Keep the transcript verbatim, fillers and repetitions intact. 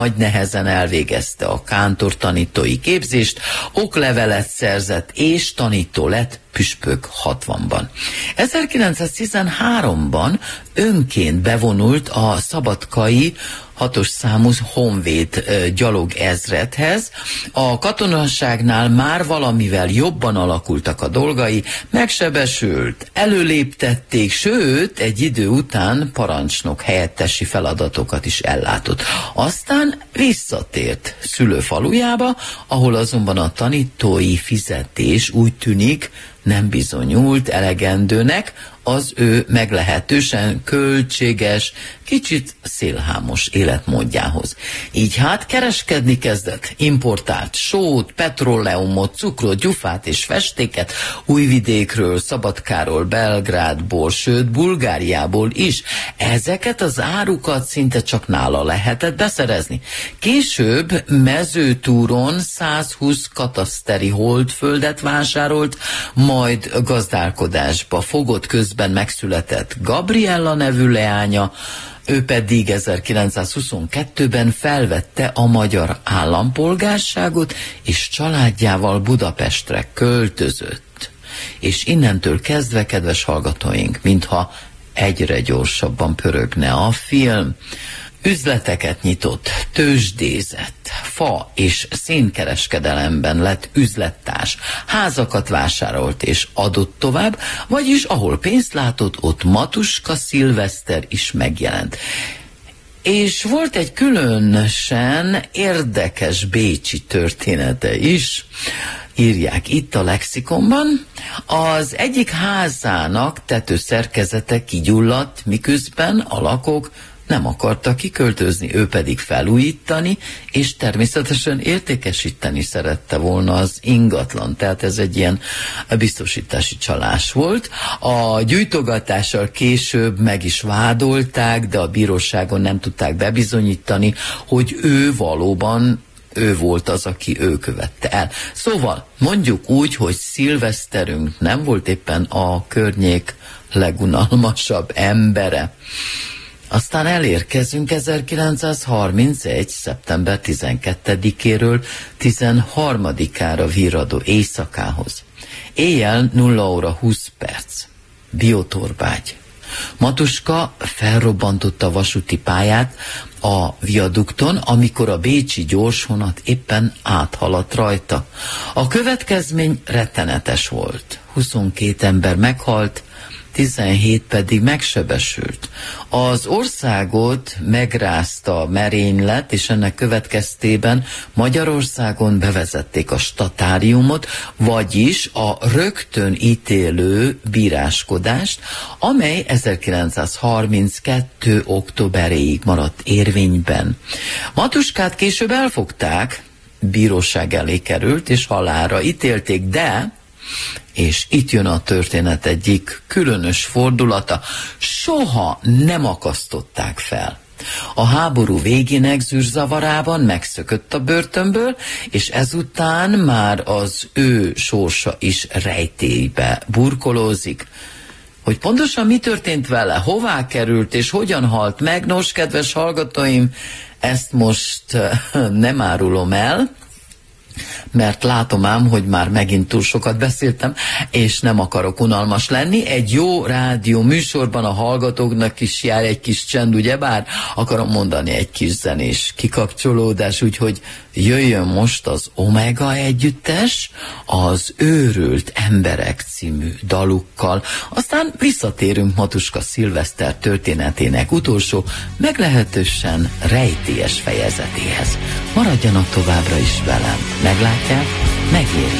nagy nehezen elvégezte a kántor tanítói képzést, oklevelet szerzett és tanító lett püspök hatvanban. ezerkilencszáztizenháromban önként bevonult a szabadkai hatos számú honvéd gyalog ezredhez. A katonasságnál már valamivel jobban alakultak a dolgai, megsebesült, előléptették, sőt, egy idő után parancsnok helyettesi feladatokat is ellátott. Aztán visszatért szülőfalujába, ahol azonban a tanítói fizetés úgy tűnik nem bizonyult elegendőnek az ő meglehetősen költséges, kicsit szélhámos életmódjához. Így hát kereskedni kezdett, importált sót, petróleumot, cukrot, gyufát és festéket Újvidékről, Szabadkáról, Belgrádból, sőt Bulgáriából is. Ezeket az árukat szinte csak nála lehetett beszerezni. Később mezőtúron százhúsz kataszteri holdföldet vásárolt, majd gazdálkodásba fogott, közben megszületett Gabriella nevű leánya, ő pedig ezerkilencszázhuszonkettőben felvette a magyar állampolgárságot, és családjával Budapestre költözött. És innentől kezdve, kedves hallgatóink, mintha egyre gyorsabban pörögne a film, üzleteket nyitott, tőzsdézett, fa és szénkereskedelemben lett üzlettárs, házakat vásárolt és adott tovább, vagyis ahol pénzt látott, ott Matuska Szilveszter is megjelent. És volt egy különösen érdekes bécsi története is, írják itt a lexikonban. Az egyik házának tetőszerkezete kigyulladt, miközben a lakók nem akarta kiköltözni, ő pedig felújítani, és természetesen értékesíteni szerette volna az ingatlan. Tehát ez egy ilyen biztosítási csalás volt. A gyújtogatással később meg is vádolták, de a bíróságon nem tudták bebizonyítani, hogy ő valóban ő volt az, aki ő követte el. Szóval mondjuk úgy, hogy szilveszterünk nem volt éppen a környék legunalmasabb embere. Aztán elérkezünk ezerkilencszázharmincegy. szeptember tizenkettedikéről tizenharmadikára virradó éjszakához. Éjjel nulla óra húsz perc. Biotorbágy. Matuska felrobbantotta a vasúti pályát a viadukton, amikor a bécsi gyorsvonat éppen áthaladt rajta. A következmény rettenetes volt. huszonkét ember meghalt, tizenhét pedig megsebesült. Az országot megrázta a merénylet, és ennek következtében Magyarországon bevezették a statáriumot, vagyis a rögtön ítélő bíráskodást, amely ezerkilencszázharminckettő októberéig maradt érvényben. Matuskát később elfogták, bíróság elé került, és halálra ítélték, de és itt jön a történet egyik különös fordulata, soha nem akasztották fel. A háború végének zűrzavarában megszökött a börtönből, és ezután már az ő sorsa is rejtélybe burkolózik. Hogy pontosan mi történt vele, hová került és hogyan halt meg, nos, kedves hallgatóim, ezt most nem árulom el, mert látom ám, hogy már megint túl sokat beszéltem, és nem akarok unalmas lenni. Egy jó rádió műsorban a hallgatóknak is jár egy kis csend, ugyebár akarom mondani egy kis zenés kikapcsolódás, úgyhogy jöjjön most az Omega együttes, az Őrült Emberek című dalukkal, aztán visszatérünk Matuska Szilveszter történetének utolsó, meglehetősen rejtélyes fejezetéhez. Maradjanak továbbra is velem, meglátják, megéri.